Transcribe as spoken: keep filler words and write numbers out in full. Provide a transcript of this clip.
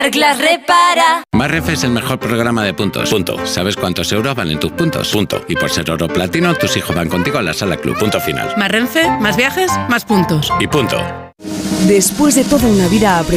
Marreclas repara. Marref es el mejor programa de puntos. Punto. ¿Sabes cuántos euros valen tus puntos? Punto. Y por ser oro platino, tus hijos van contigo a la sala club. Punto final. Más Renfe, más viajes, más puntos. Y punto. Después de toda una vida